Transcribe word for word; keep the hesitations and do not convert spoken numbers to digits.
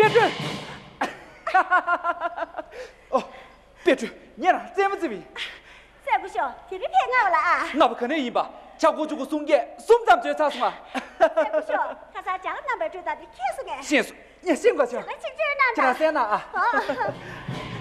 别追！哦，别追，你呢？怎么这边？ 再不笑，天天骗我了啊！ 那不可能赢吧？瞧我这个松叶，松咱们追啥什么？ 再不笑，他啥江那边追到的，看死我！ 先说，你先过去。 来，请这儿拿这两三拿啊。 好。